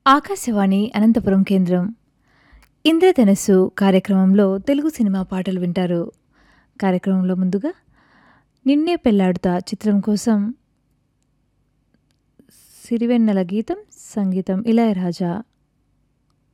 ఆకాశవాణి అనంతపురం కేంద్రం ఇంద్రధనస్సు కార్యక్రమంలో తెలుగు సినిమా పాటలు వింటారు. కార్యక్రమంలో ముందుగా నిన్నే పెళ్లాడుతా చిత్రం కోసం సిరివెన్నెల గీతం, సంగీతం ఇళయరాజా.